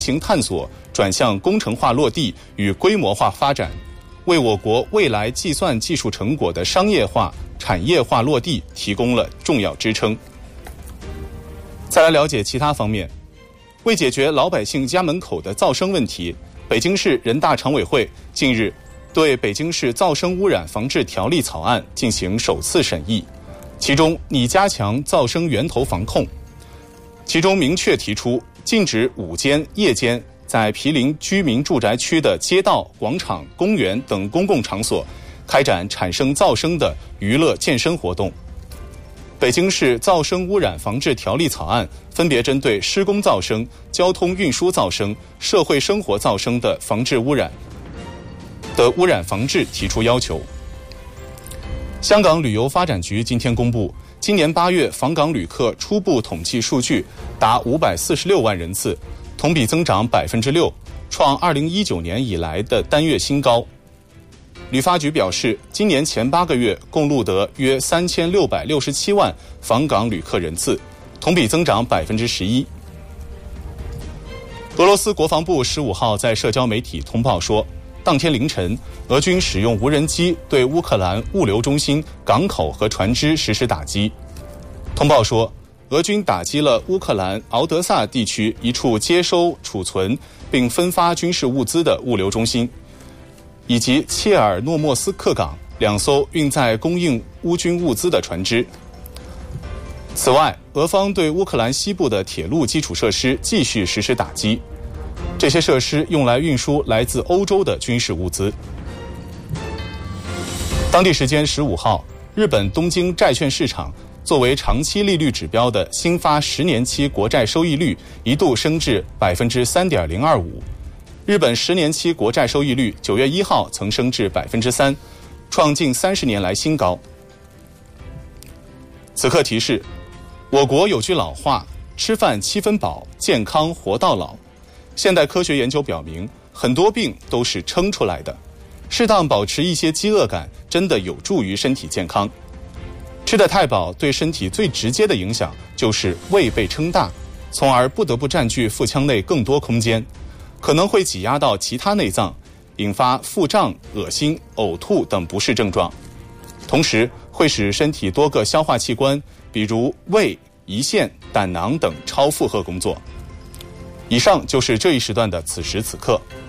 型探索转向工程化落地与规模化发展，为我国未来计算技术成果的商业化、产业化落地提供了重要支撑。再来了解其他方面，为解决老百姓家门口的噪声问题，北京市人大常委会近日对北京市噪声污染防治条例草案进行首次审议，其中拟加强噪声源头防控，其中明确提出禁止午间、夜间在毗邻居民住宅区的街道、广场、公园等公共场所开展产生噪声的娱乐健身活动。北京市噪声污染防治条例草案分别针对施工噪声、交通运输噪声、社会生活噪声的防治污染防治提出要求。香港旅游发展局今天公布，今年8月访港旅客初步统计数据达546万人次，同比增长6%，创2019年以来的单月新高。旅发局表示，今年前8个月共录得约3667万访港旅客人次，同比增长11%。俄罗斯国防部15号在社交媒体通报说，当天凌晨，俄军使用无人机对乌克兰物流中心、港口和船只实施打击。通报说，俄军打击了乌克兰敖德萨地区一处接收、储存并分发军事物资的物流中心，以及切尔诺莫斯克港2艘运载供应乌军物资的船只。此外，俄方对乌克兰西部的铁路基础设施继续实施打击，这些设施用来运输来自欧洲的军事物资。当地时间15号，日本东京债券市场作为长期利率指标的新发10年期国债收益率一度升至 3.025%。日本10年期国债收益率9月1号曾升至 3%， 创近30年来新高。此刻提示，我国有句老话，吃饭7分饱，健康活到老。现代科学研究表明，很多病都是撑出来的，适当保持一些饥饿感真的有助于身体健康。吃得太饱对身体最直接的影响就是胃被撑大，从而不得不占据腹腔内更多空间，可能会挤压到其他内脏，引发腹胀、恶心、呕吐等不适症状，同时会使身体多个消化器官，比如胃、胰腺、胆囊等超负荷工作。以上就是这一时段的此时此刻。